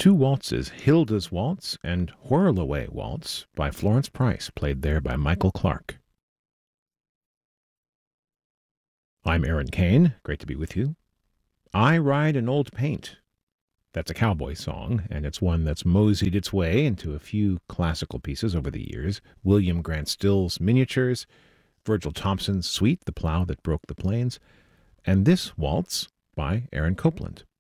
two waltzes, Hilda's Waltz and Whirl-Away Waltz by Florence Price, played there by Michael Clark. I'm Aaron Kane. Great to be with you. I Ride an Old Paint. That's a cowboy song, and it's one that's moseyed its way into a few classical pieces over the years. William Grant Still's Miniatures, Virgil Thompson's Suite, The Plow That Broke the Plains, and this waltz by Aaron Copland.